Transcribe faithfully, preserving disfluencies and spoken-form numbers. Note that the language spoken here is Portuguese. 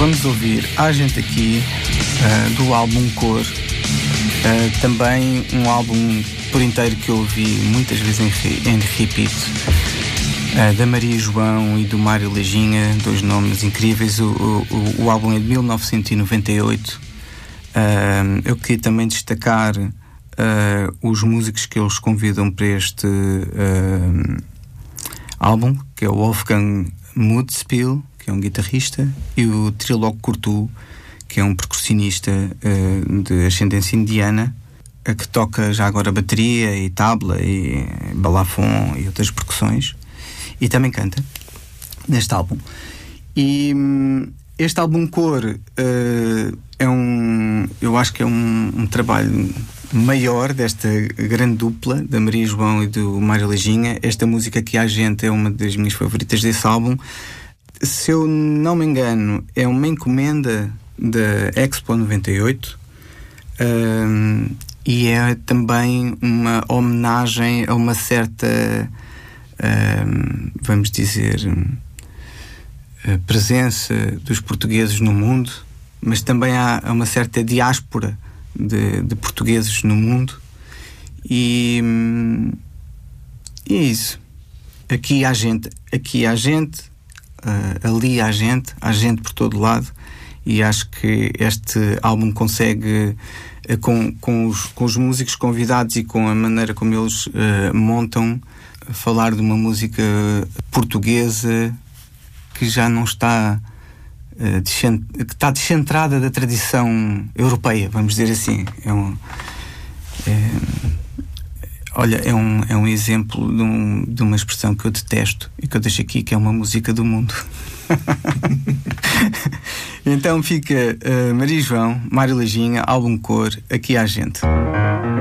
vamos ouvir Há Gente Aqui, uh, do álbum Cor, uh, também um álbum por inteiro que eu ouvi muitas vezes em, re- em repeat, uh, da Maria João e do Mário Lajinha, dois nomes incríveis. O, o, o álbum é de mil novecentos e noventa e oito. Uh, eu queria também destacar uh, os músicos que eles convidam para este uh, álbum, que é o Wolfgang Mudspiel, que é um guitarrista, e o Trilok Kurtu, que é um percussionista uh, de ascendência indiana, a que toca já agora bateria e tabla e balafon e outras percussões, e também canta neste álbum. E hum, este álbum Cor uh, é um, eu acho que é um, um trabalho maior desta grande dupla da Maria João e do Mário Lajinha. Esta música Aqui Há Gente é uma das minhas favoritas desse álbum. Se eu não me engano, é uma encomenda da Expo noventa e oito, um, e é também uma homenagem a uma certa, um, vamos dizer, a presença dos portugueses no mundo, mas também há uma certa diáspora de, de portugueses no mundo, e, e é isso. Aqui há gente, aqui há gente, uh, ali há gente, há gente por todo lado, e acho que este álbum consegue, uh, com, com, os, com os músicos convidados e com a maneira como eles uh, montam, falar de uma música portuguesa que já não está uh, descent... que está descentrada da tradição europeia, vamos dizer assim. É um, é, olha, é um, é um exemplo de, um, de uma expressão que eu detesto e que eu deixo aqui, que é uma música do mundo. Então fica uh, Maria João, Mário Lajinha, álbum Cor, Aqui Há Gente.